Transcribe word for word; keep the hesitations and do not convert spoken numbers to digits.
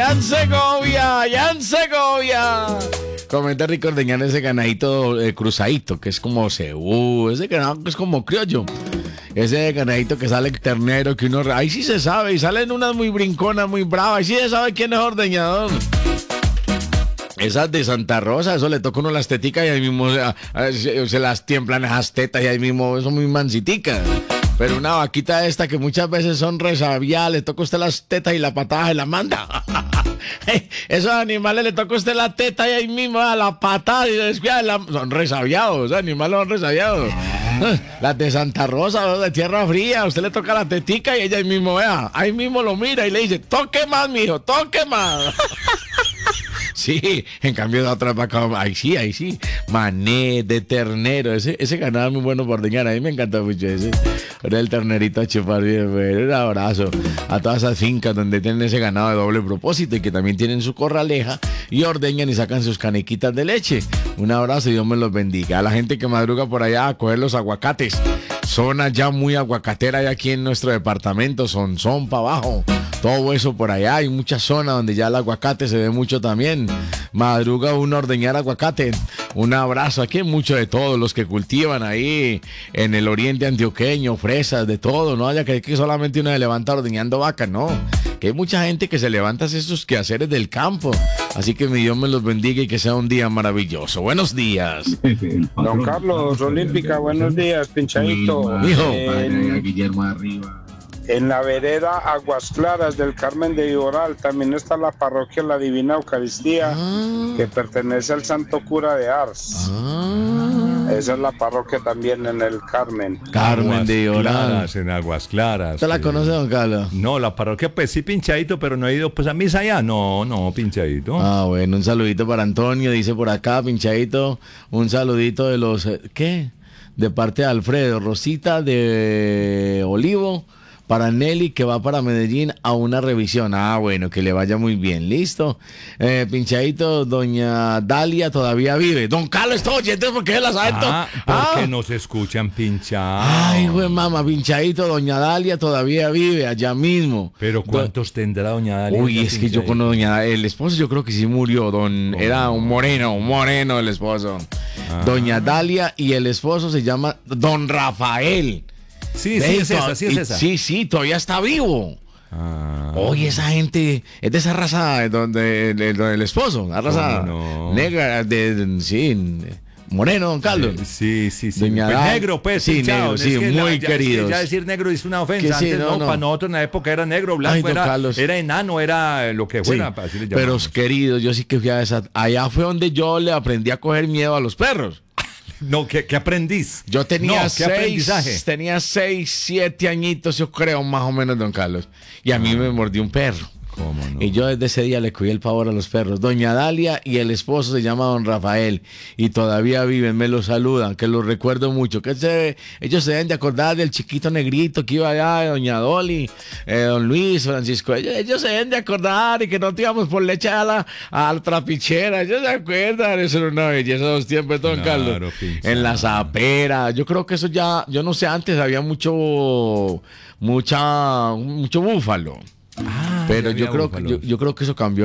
allá en Segovia, allá en Segovia. Comenta Rico Ordeñán ese ganadito eh, cruzadito, que es como cebú, ese ganado que es como criollo. Ese ganadito que sale ternero, que uno... Ahí sí se sabe, y salen unas muy brinconas, muy bravas, ahí sí se sabe quién es ordeñador. Esas de Santa Rosa, eso le toca uno las teticas y ahí mismo a, a, se, se las tiemblan esas tetas y ahí mismo son muy mansiticas. Pero una vaquita esta que muchas veces son resabiadas, le toca a usted las tetas y la patada y la manda. Esos animales le toca a usted la teta y ahí mismo a la patada y después la... son resabiados, esos animales son resabiados. Las de Santa Rosa, los de Tierra Fría, a usted le toca la tetica y ella ahí mismo, vea, ahí mismo lo mira y le dice, toque más, mijo, toque más. Sí, en cambio de otras vacas, ahí sí, ahí sí, mané de ternero, ese, ese ganado es muy bueno por ordeñar, a mí me encanta mucho ese. Ahora el ternerito a chupar bien, bueno, un abrazo a todas esas fincas donde tienen ese ganado de doble propósito y que también tienen su corraleja y ordeñan y sacan sus canequitas de leche. Un abrazo y Dios me los bendiga. A la gente que madruga por allá a coger los aguacates, zona ya muy aguacatera ya aquí en nuestro departamento, son son para abajo. Todo eso por allá, hay muchas zonas donde ya el aguacate se ve mucho también. Madruga uno a ordeñar aguacate. Un abrazo, aquí hay mucho de todos los que cultivan ahí en el oriente antioqueño, fresas, de todo. No haya que, que solamente uno se levanta ordeñando vacas, no. Que hay mucha gente que se levanta a hacer sus quehaceres del campo. Así que mi Dios me los bendiga y que sea un día maravilloso. Buenos días. Don Carlos, Olímpica, buenos días, pinchadito. Mijo. Eh, Guillermo arriba. En la vereda Aguas Claras del Carmen de Iboral también está la parroquia La Divina Eucaristía, Ah. que pertenece al Santo Cura de Ars. Ah. Esa es la parroquia también en el Carmen. Carmen Aguas de Oral. Claras, en Aguas Claras. ¿Usted la sí. conoce, don Carlos? No, la parroquia, pues sí, pinchadito, pero no he ido pues a misa allá. No, no, pinchadito. Ah, bueno, un saludito para Antonio, dice por acá, pinchadito, un saludito de los, eh, ¿qué? De parte de Alfredo, Rosita de Olivo, para Nelly que va para Medellín a una revisión. Ah, bueno, que le vaya muy bien, listo. Eh, pinchadito, doña Dalia todavía vive. Don Carlos, estos oyentes, ¿por qué se las saben todo? Ah, porque nos escuchan pinchados. Ay, güey, mamá, pinchadito, doña Dalia todavía vive allá mismo. Pero ¿cuántos tendrá doña Dalia? Uy, es que yo con doña Dalia, el esposo yo creo que sí murió, don, ¿Cómo? era un moreno, un moreno el esposo. Ah. Doña Dalia y el esposo se llama don Rafael. Sí, sí, Ey, es esa, to- sí es y- esa. Sí, sí, todavía está vivo. Ah. Oye, esa gente es de esa raza donde, de- de- del esposo, la raza ¿Cómo no? negra, de, de- sí, moreno, don Carlos. Sí, sí, sí. Doña Pues Dal- negro, pues. sí, pinchado. negro, sí, Es que muy ya- ya- es que queridos. Ya decir negro es una ofensa. Que sí, Antes, no, no, no. para nosotros en la época era negro, blanco, Ay, don era, Carlos. era enano, era lo que Sí, fuera. Así le pero llamamos. queridos, yo sí que fui a esa. Allá fue donde yo le aprendí a coger miedo a los perros. No, ¿qué, qué aprendiz? Yo tenía No, ¿qué seis, aprendizaje? tenía seis, siete añitos, yo creo, más o menos, don Carlos. Y a mí me mordió un perro. ¿Cómo no? Y yo desde ese día le cogí el pavor a los perros. Doña Dalia y el esposo se llama don Rafael. Y todavía viven, me lo saludan, que los recuerdo mucho. Que se, ellos se deben de acordar del chiquito negrito que iba allá, de doña Dolly, eh, don Luis, Francisco. Ellos, ellos se deben de acordar y que no íbamos por leche a la, a la trapichera. Ellos se acuerdan. Eso era una belleza de los tiempos, don Claro, Carlos. pinchado. En la zapera. Yo creo que eso ya, yo no sé, antes había mucho, mucha, mucho búfalo. Ah, Pero ya yo había creo, que, yo, búfalos. yo creo que eso cambió.